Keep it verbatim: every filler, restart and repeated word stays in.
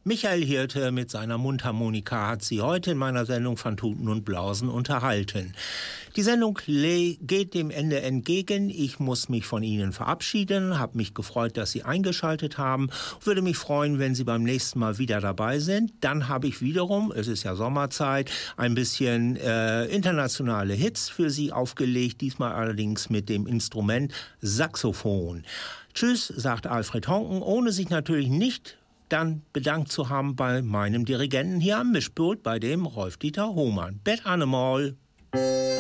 Michael Hirte mit seiner Mundharmonika hat Sie heute in meiner Sendung von Tuten und Blausen unterhalten. Die Sendung geht dem Ende entgegen. Ich muss mich von Ihnen verabschieden. Habe mich gefreut, dass Sie eingeschaltet haben. Würde mich freuen, wenn Sie beim nächsten Mal wieder dabei sind. Dann habe ich wiederum, es ist ja Sommerzeit, ein bisschen äh, internationale Hits für Sie aufgelegt. Diesmal allerdings mit dem Instrument Saxophon. Tschüss, sagt Alfred Honken, ohne sich natürlich nicht dann bedankt zu haben bei meinem Dirigenten hier am Mischpult, bei dem Rolf-Dieter Hohmann. Bet Animal.